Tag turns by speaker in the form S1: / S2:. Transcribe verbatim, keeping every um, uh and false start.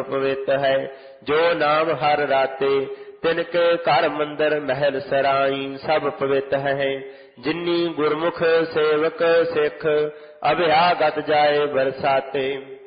S1: पवित है। जो नाम हर राते तिनके घर मंदिर महल सराई सब पवित है। जिन्नी गुरमुख सेवक सिख अभयागत जाए बरसाते।